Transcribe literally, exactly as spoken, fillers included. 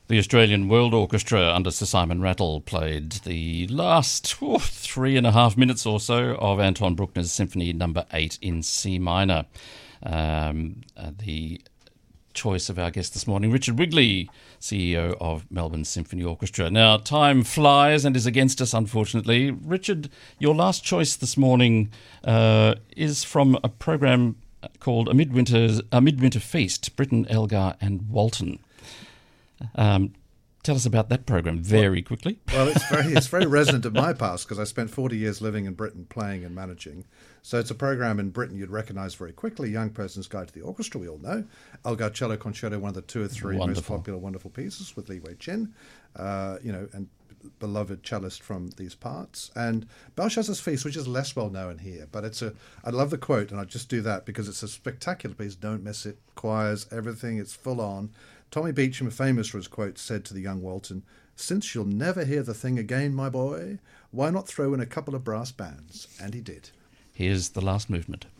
The Australian World Orchestra under Sir Simon Rattle played the last oh, three and a half minutes or so of Anton Bruckner's Symphony Number Eight in C minor. Um, uh, the choice of our guest this morning, Richard Wigley, C E O of Melbourne Symphony Orchestra. Now, time flies and is against us, unfortunately. Richard, your last choice this morning uh, is from a program called A Midwinter, A Midwinter Feast, Britten, Elgar and Walton. Um, tell us about that program very quickly. Well, it's very it's very resonant of my past because I spent forty years living in Britain playing and managing. So it's a program in Britain you'd recognise very quickly. Young Person's Guide to the Orchestra, we all know. Elgar Cello Concerto, one of the two or three Wonderful. most popular, wonderful pieces with Li Wei Chin, uh, you know, and beloved cellist from these parts. And Belshazzar's Feast, which is less well known here, but it's a, I love the quote, and I just do that because it's a spectacular piece. Don't miss it. Choirs, everything, it's full on. Tommy Beecham, famous for his quote, said to the young Walton, "Since you'll never hear the thing again, my boy, why not throw in a couple of brass bands?" And he did. Here's the last movement.